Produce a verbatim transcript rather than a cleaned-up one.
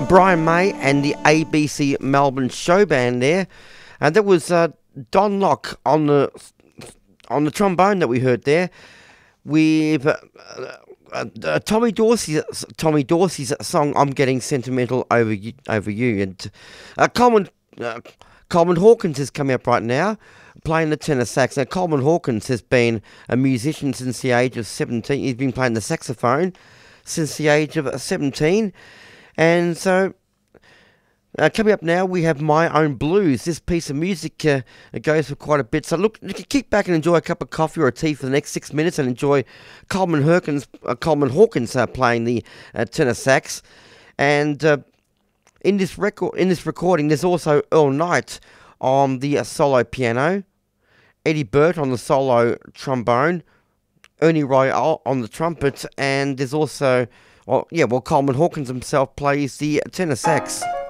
Brian May and the A B C Melbourne Show Band there. And that was uh, Don Locke on the on the trombone that we heard there, with uh, uh, uh, Tommy Dorsey's Tommy Dorsey's song "I'm Getting Sentimental Over You." Over you. And uh, Coleman uh, Coleman Hawkins is coming up right now, playing the tenor sax. Now, Coleman Hawkins has been a musician since the age of seventeen. He's been playing the saxophone since the age of seventeen. And so, uh, coming up now, we have My Own Blues. This piece of music uh, goes for quite a bit. So look, you can kick back and enjoy a cup of coffee or a tea for the next six minutes and enjoy Coleman Hawkins, uh, Coleman Hawkins uh, playing the uh, tenor sax. And uh, in this record, in this recording, there's also Earl Knight on the uh, solo piano, Eddie Burt on the solo trombone, Ernie Royale on the trumpet, and there's also, well, yeah, well, Coleman Hawkins himself plays the tenor sax.